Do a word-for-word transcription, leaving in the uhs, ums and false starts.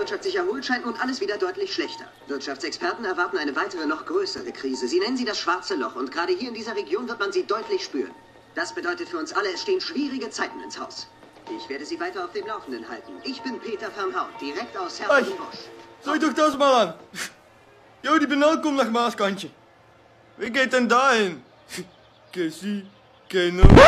Wirtschaft sich erholt, scheint nun alles wieder deutlich schlechter. Wirtschaftsexperten erwarten eine weitere, noch größere Krise. Sie nennen sie das schwarze Loch und gerade hier in dieser Region wird man sie deutlich spüren. Das bedeutet für uns alle, es stehen schwierige Zeiten ins Haus. Ich werde Sie weiter auf dem Laufenden halten. Ich bin Peter Vermhaut, direkt aus Herzogenbusch. Schau doch das mal an. Jo, die Benal kommt nach Maaskantje. Wie geht denn da hin? Cassie, keine